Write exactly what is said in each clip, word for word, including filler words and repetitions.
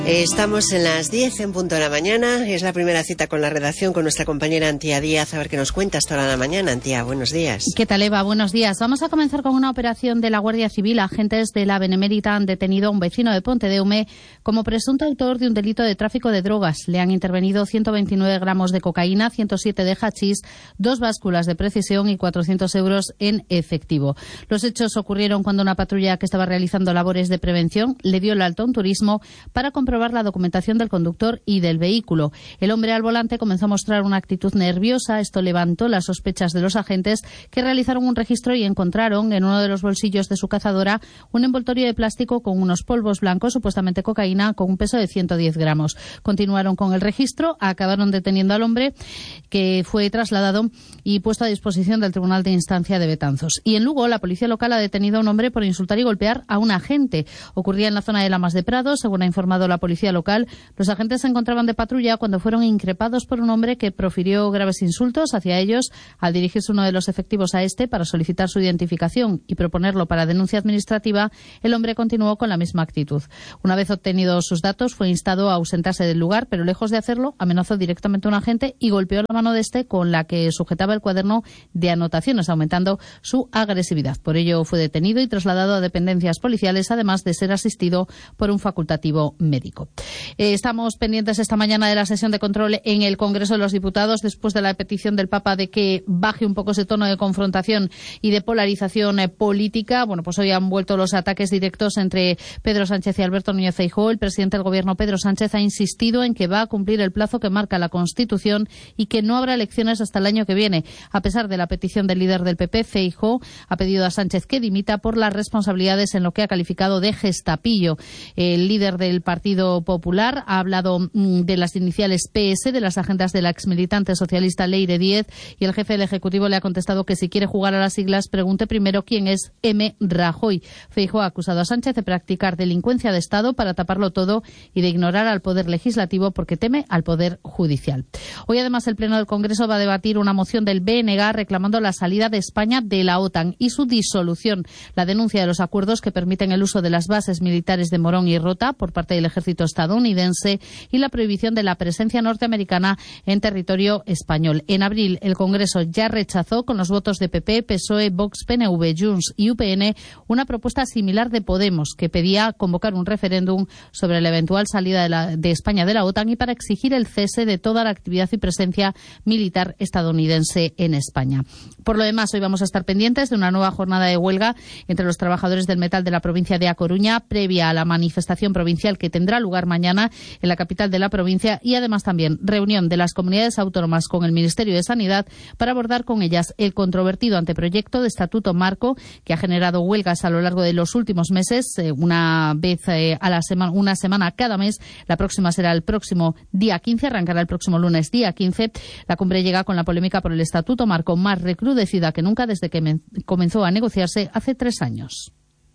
Estamos en las diez en punto de la mañana. Es la primera cita con la redacción con nuestra compañera Antía Díaz. A ver qué nos cuentas toda la mañana, Antía. Buenos días. ¿Qué tal, Eva? Buenos días. Vamos a comenzar con una operación de la Guardia Civil. Agentes de la Benemérita han detenido a un vecino de Pontedeume como presunto autor de un delito de tráfico de drogas. Le han intervenido ciento veintinueve gramos de cocaína, ciento siete de hachís, dos básculas de precisión y cuatrocientos euros en efectivo. Los hechos ocurrieron cuando una patrulla que estaba realizando labores de prevención le dio el alto a un turismo para comprobar la documentación del conductor y del vehículo. El hombre al volante comenzó a mostrar una actitud nerviosa. Esto levantó las sospechas de los agentes, que realizaron un registro y encontraron en uno de los bolsillos de su cazadora un envoltorio de plástico con unos polvos blancos, supuestamente cocaína, con un peso de ciento diez gramos. Continuaron con el registro, acabaron deteniendo al hombre, que fue trasladado y puesto a disposición del Tribunal de Instancia de Betanzos. Y en Lugo, la policía local ha detenido a un hombre por insultar y golpear a un agente. Ocurría en la zona de Lamas de Prado, según ha informado la policía local. Los agentes se encontraban de patrulla cuando fueron increpados por un hombre que profirió graves insultos hacia ellos. Al dirigirse uno de los efectivos a este para solicitar su identificación y proponerlo para denuncia administrativa, el hombre continuó con la misma actitud. Una vez obtenidos sus datos, fue instado a ausentarse del lugar, pero lejos de hacerlo, amenazó directamente a un agente y golpeó la mano de este con la que sujetaba el cuaderno de anotaciones, aumentando su agresividad. Por ello fue detenido y trasladado a dependencias policiales, además de ser asistido por un facultativo médico. Eh, estamos pendientes esta mañana de la sesión de control en el Congreso de los Diputados, después de la petición del Papa de que baje un poco ese tono de confrontación y de polarización eh, política. Bueno, pues hoy han vuelto los ataques directos entre Pedro Sánchez y Alberto Núñez Feijóo. El presidente del Gobierno, Pedro Sánchez, ha insistido en que va a cumplir el plazo que marca la Constitución y que no habrá elecciones hasta el año que viene. A pesar de la petición del líder del P P, Feijóo ha pedido a Sánchez que dimita por las responsabilidades en lo que ha calificado de gestapillo. El líder del Partido Popular ha hablado mm, de las iniciales P S, de las agendas de la exmilitante socialista Leire Díez, y el jefe del Ejecutivo le ha contestado que si quiere jugar a las siglas, pregunte primero quién es M. Rajoy. Feijóo ha acusado a Sánchez de practicar delincuencia de Estado para taparlo todo y de ignorar al Poder Legislativo porque teme al Poder Judicial. Hoy, además, el Pleno del Congreso va a debatir una moción del B N G reclamando la salida de España de la OTAN y su disolución, la denuncia de los acuerdos que permiten el uso de las bases militares de Morón y Rota por parte del ejército estadounidense y la prohibición de la presencia norteamericana en territorio español. En abril, el Congreso ya rechazó con los votos de P P, P S O E, Vox, P N V, Junts y U P N una propuesta similar de Podemos, que pedía convocar un referéndum sobre la eventual salida de, la, de España de la OTAN y para exigir el cese de toda la actividad y presencia militar estadounidense en España. Por lo demás, hoy vamos a estar pendientes de una nueva jornada de huelga entre los trabajadores del metal de la provincia de A Coruña, previa a la manifestación provincial que tendrá lugar mañana en la capital de la provincia, y además también reunión de las comunidades autónomas con el Ministerio de Sanidad para abordar con ellas el controvertido anteproyecto de Estatuto Marco que ha generado huelgas a lo largo de los últimos meses, eh, una vez eh, a la semana, una semana cada mes. La próxima será el próximo día quince, arrancará el próximo lunes día quince. La cumbre llega con la polémica por el Estatuto Marco más recrudecida que nunca desde que comenzó a negociarse hace tres años.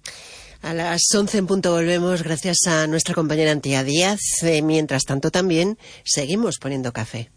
A las once en punto volvemos, gracias a nuestra compañera Antía Díaz. Eh, mientras tanto, también seguimos poniendo café.